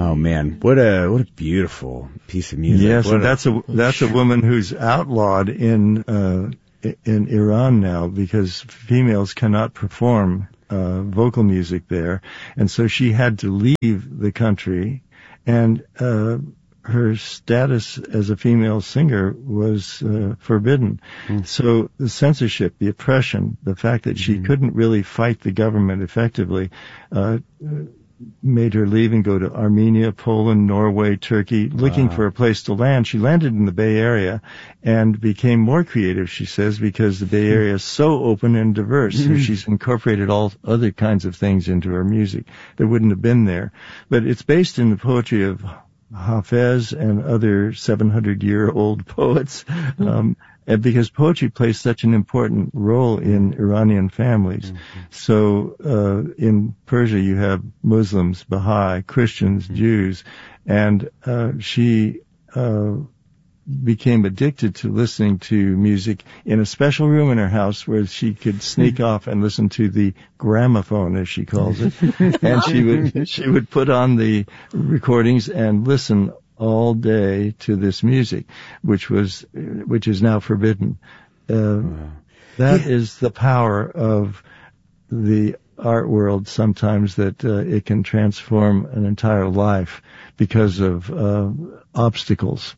Oh man, what a beautiful piece of music. Yes, and that's a woman who's outlawed in Iran now because females cannot perform vocal music there, and so she had to leave the country, and her status as a female singer was forbidden. So the censorship, the oppression, the fact that she couldn't really fight the government effectively, made her leave and go to Armenia, Poland, Norway, Turkey, looking for a place to land. She landed in the Bay Area and became more creative, she says, because the Bay Area is so open and diverse. So she's incorporated all other kinds of things into her music that wouldn't have been there. But it's based in the poetry of Hafez and other 700-year-old poets, and because poetry plays such an important role in Iranian families. So in Persia you have Muslims, Baha'i, Christians, Jews, and she became addicted to listening to music in a special room in her house where she could sneak off and listen to the gramophone, as she calls it. And she would put on the recordings and listen all day to this music, which is now forbidden. That is the power of the art world sometimes, that it can transform an entire life because of obstacles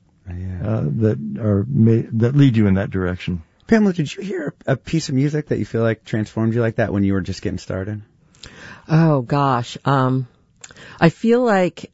that lead you in that direction. Pamela, did you hear a piece of music that you feel like transformed you like that when you were just getting started? Oh gosh, I feel like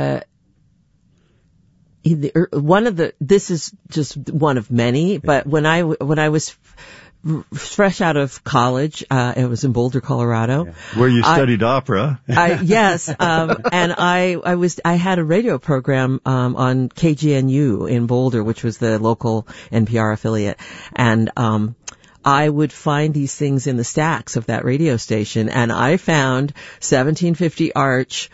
this is just one of many, but when I was fresh out of college, it was in Boulder, Colorado. Where you studied opera. Yes, and I had a radio program, on KGNU in Boulder, which was the local NPR affiliate, and, I would find these things in the stacks of that radio station, and I found 1750 Arch,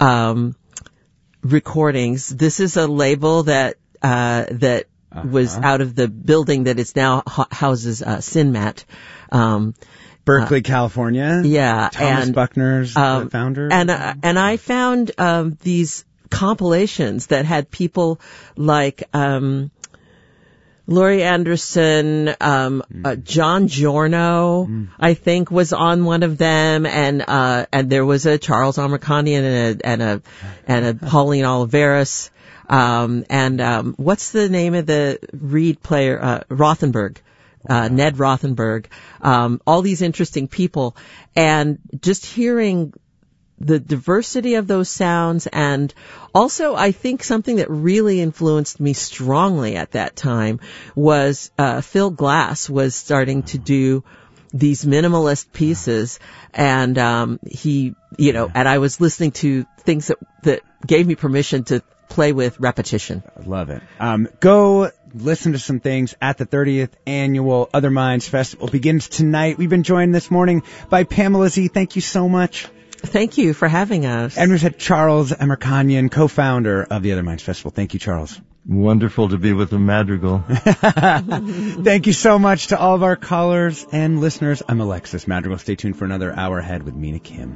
recordings. This is a label that was out of the building that it's now houses Sinmat. Berkeley, California. Yeah. Thomas Buckner's the founder. And I found these compilations that had people like Laurie Anderson, John Giorno, I think, was on one of them, and there was a Charles Amirkhanian and a Pauline Oliveras, and what's the name of the reed player? Rothenberg. Ned Rothenberg. All these interesting people, and just hearing the diversity of those sounds, and also I think something that really influenced me strongly at that time was Phil Glass was starting to do these minimalist pieces, and he, and I was listening to things that gave me permission to play with repetition. I love it. Go listen to some things at the 30th Annual Other Minds Festival. Begins tonight. We've been joined this morning by Pamela Z. Thank you so much. Thank you for having us. And we had Charles Amirkhanian, co-founder of the Other Minds Festival. Thank you, Charles. Wonderful to be with the Madrigal. Thank you so much to all of our callers and listeners. I'm Alexis Madrigal. Stay tuned for another hour ahead with Mina Kim.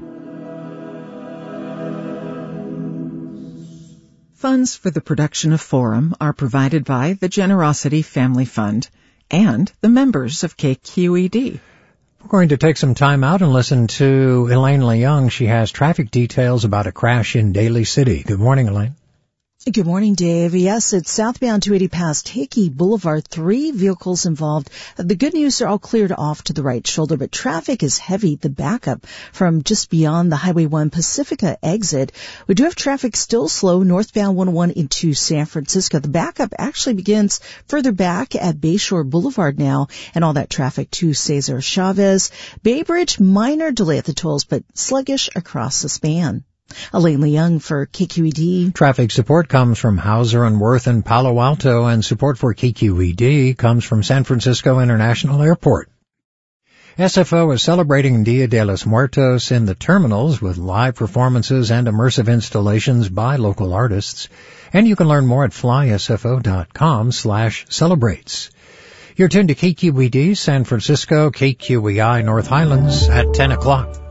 Funds for the production of Forum are provided by the Generosity Family Fund and the members of KQED. We're going to take some time out and listen to Elaine Leung. She has traffic details about a crash in Daly City. Good morning, Elaine. Good morning, Dave. Yes, it's southbound 280 past Hickey Boulevard. 3 vehicles involved. The good news, they're all cleared off to the right shoulder, but traffic is heavy. The backup from just beyond the Highway 1 Pacifica exit. We do have traffic still slow northbound 101 into San Francisco. The backup actually begins further back at Bayshore Boulevard now, and all that traffic to Cesar Chavez. Bay Bridge, minor delay at the tolls, but sluggish across the span. Elaine Leung for KQED. Traffic support comes from Hauser and Worth in Palo Alto, and support for KQED comes from San Francisco International Airport. SFO is celebrating Dia de los Muertos in the terminals with live performances and immersive installations by local artists. And you can learn more at flysfo.com/celebrates. You're tuned to KQED San Francisco, KQEI North Highlands at 10 o'clock.